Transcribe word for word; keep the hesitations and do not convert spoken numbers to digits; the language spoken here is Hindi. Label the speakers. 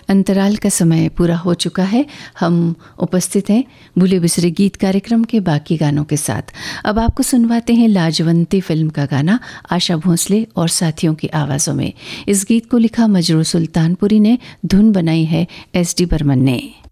Speaker 1: अंतराल का समय पूरा हो चुका है। हम उपस्थित हैं भूले बिसरे गीत कार्यक्रम के बाकी गानों के साथ। अब आपको सुनवाते हैं लाजवंती फिल्म का गाना आशा भोसले और साथियों की आवाज़ों में। इस गीत को लिखा मजरू सुल्तानपुरी ने, धुन बनाई है एस डी बर्मन ने।